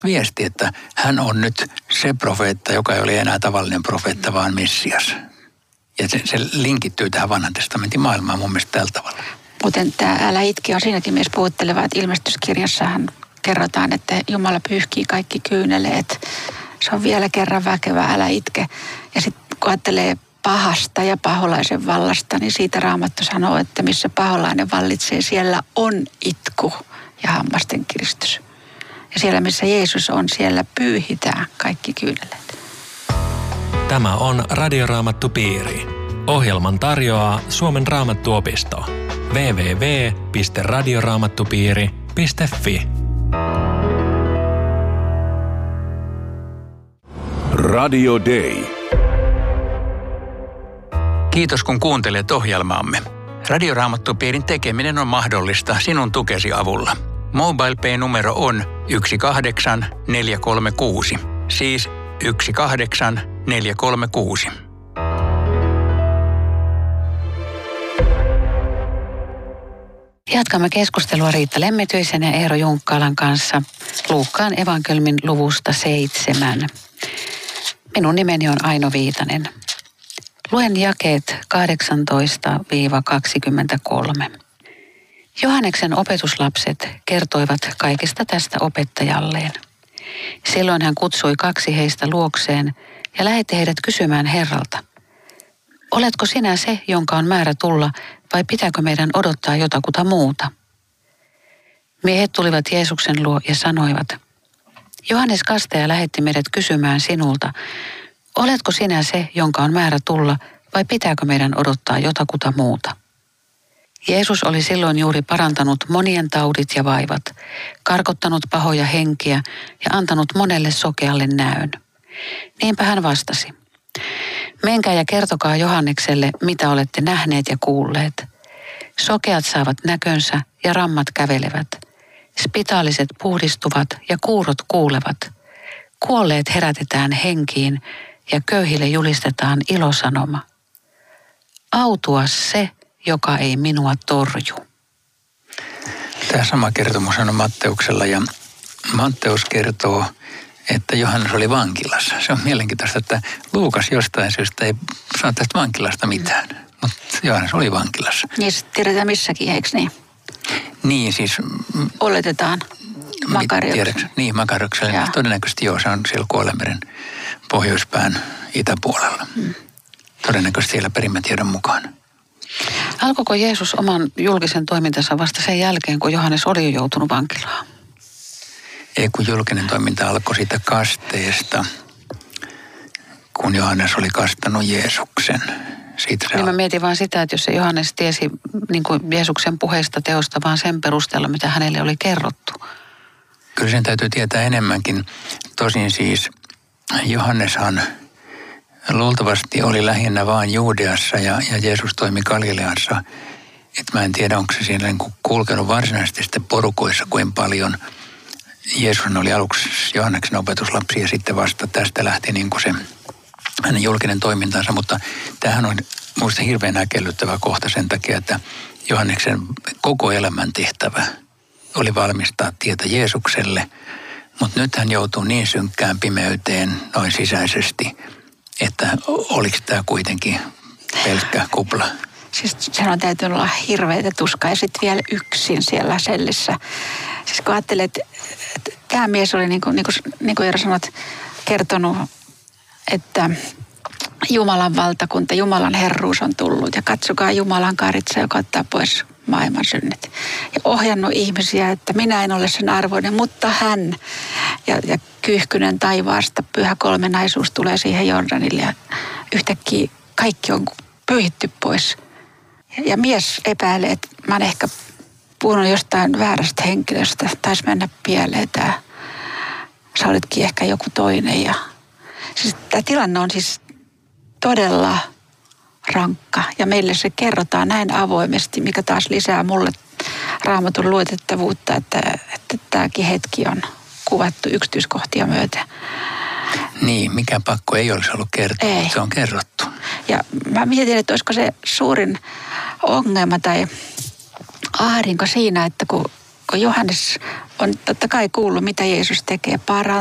viesti, että hän on nyt se profeetta, joka ei ole enää tavallinen profeetta, vaan Messias. Ja se linkittyy tähän vanhan testamentin maailmaan mun mielestä tällä tavalla. Muuten tämä älä itke on siinäkin mielessä puhutteleva, että ilmestyskirjassahan kerrotaan, että Jumala pyyhkii kaikki kyyneleet. Se on vielä kerran väkevä, älä itke. Ja sitten kun ajattelee pahasta ja paholaisen vallasta, niin siitä Raamattu sanoo, että missä paholainen vallitsee, siellä on itku ja hammasten kiristys. Ja siellä, missä Jeesus on, siellä pyyhitään kaikki kyyneleet. Tämä on Radioraamattupiiri. Ohjelman tarjoaa Suomen Raamattuopisto. www.radioraamattupiiri.fi. Radio Day. Kiitos kun kuuntelet ohjelmaamme. Radioraamattupiirin tekeminen on mahdollista sinun tukesi avulla. MobilePay-numero on 18436. Siis 18436. Jatkamme keskustelua Riitta Lemmetyisen ja Eero Junkkaalan kanssa Luukkaan evankeliumin luvusta 7. Minun nimeni on Aino Viitanen. Luen jakeet 18-23. Johanneksen opetuslapset kertoivat kaikesta tästä opettajalleen. Silloin hän kutsui 2 heistä luokseen ja lähetti heidät kysymään Herralta: oletko sinä se, jonka on määrä tulla, vai pitääkö meidän odottaa jotakuta muuta? Miehet tulivat Jeesuksen luo ja sanoivat: Johannes Kastaja lähetti meidät kysymään sinulta: oletko sinä se, jonka on määrä tulla, vai pitääkö meidän odottaa jotakuta muuta? Jeesus oli silloin juuri parantanut monien taudit ja vaivat, karkottanut pahoja henkiä ja antanut monelle sokealle näön. Niinpä hän vastasi: menkää ja kertokaa Johannekselle, mitä olette nähneet ja kuulleet. Sokeat saavat näkönsä ja rammat kävelevät. Spitaaliset puhdistuvat ja kuurot kuulevat. Kuolleet herätetään henkiin ja köyhille julistetaan ilosanoma. Autua se, joka ei minua torju. Tämä sama kertomus on Matteuksella ja Matteus kertoo, että Johannes oli vankilassa. Se on mielenkiintoista, että Luukas jostain syystä ei sano tästä vankilasta mitään, mutta Johannes oli vankilassa. Niin tiedetään missäkin, eikö niin? Niin siis... Oletetaan Makarioksen. Niin, Makarioksen. Todennäköisesti joo, se on siellä Kuolemeren pohjoispään itäpuolella. Todennäköisesti siellä perimätiedon mukaan. Alkoiko Jeesus oman julkisen toimintansa vasta sen jälkeen, kun Johannes oli jo joutunut vankilaan? Ei, kun julkinen toiminta alkoi siitä kasteesta, kun Johannes oli kastanut Jeesuksen. Niin mä mietin vaan sitä, että jos se Johannes tiesi niin kuin Jeesuksen puheista teosta vaan sen perusteella, mitä hänelle oli kerrottu. Kyllä sen täytyy tietää enemmänkin. Tosin siis Johanneshan luultavasti oli lähinnä vaan Juudeassa ja Jeesus toimi Galileassa. Että mä en tiedä, onko se siellä kulkenut varsinaisesti sitten porukoissa kuin paljon. Jeesus oli aluksi Johanneksen opetuslapsi ja sitten vasta tästä lähti niin kuin se hänen julkinen toimintansa. Mutta tämähän on minusta hirveän häkellyttävä kohta sen takia, että Johanneksen koko elämän tehtävä oli valmistaa tietä Jeesukselle. Mutta nyt hän joutuu niin synkkään pimeyteen noin sisäisesti, että oliko tämä kuitenkin pelkkä kupla? Siis sen on täytynyt olla hirveätä tuskaa ja sitten vielä yksin siellä sellissä. Siis kun ajattelet, että tämä mies oli niin kuin Eero sanot, kertonut, että Jumalan valtakunta, Jumalan herruus on tullut ja katsokaa Jumalan karitsa, joka ottaa pois maailman synnit. Ja ohjannut ihmisiä, että minä en ole sen arvoinen, mutta hän. Ja kyyhkynen taivaasta, pyhä kolmenaisuus tulee siihen Jordanille ja yhtäkkiä kaikki on pyyhitty pois. Ja mies epäilee, että mä oon ehkä puhunut jostain väärästä henkilöstä, taisi mennä pieleen tämä. Sä olitkin ehkä joku toinen. Ja siis tämä tilanne on siis todella rankka ja meille se kerrotaan näin avoimesti, mikä taas lisää mulle Raamatun luotettavuutta, että tämäkin hetki on kuvattu yksityiskohtia myöten. Niin, mikä pakko ei olisi ollut kertoa, se on kerrottu. Ja mä mietin, että olisiko se suurin ongelma tai ahdinko siinä, että kun kun Johannes on totta kai kuullut, mitä Jeesus tekee.